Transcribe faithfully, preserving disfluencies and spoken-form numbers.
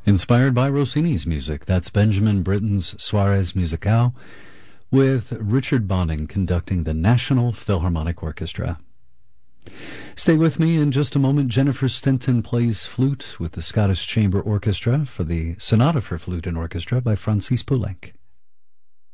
Inspired by Rossini's music, that's Benjamin Britten's Soirées Musicales, with Richard Bonding conducting the National Philharmonic Orchestra. Stay with me in just a moment. Jennifer Stinton plays flute with the Scottish Chamber Orchestra for the Sonata for Flute and Orchestra by Francis Poulenc.